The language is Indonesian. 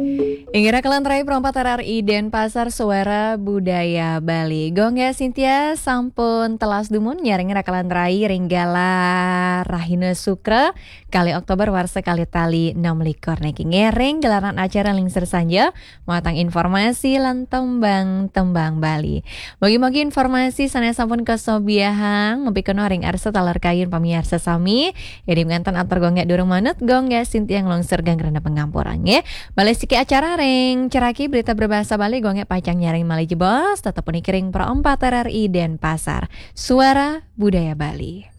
Ingira Kelantrai Perompat RRI Denpasar Suara Budaya Bali. Gongga Cynthia sampun telas dumun nyaring Kelantrai Ringgala Rahina Sukra kali Oktober warsa kali tali 6 likor niki ngering gelaran acara lingser sanja matang informasi lan tembang Bali. Bagi-bagi informasi sana sampun kesobiahang ngepikeun ring arsa talar kayun pamiarsa sami jadi nganten antar gongga durung manut Gongga Cynthia nglongser ganggrena pengampuran nge. Balik siki acara ring ceraki berita berbahasa Bali gongnya pacang nyaring Mali jebos tetap unikiring Perompat RRI Denpasar Suara Budaya Bali.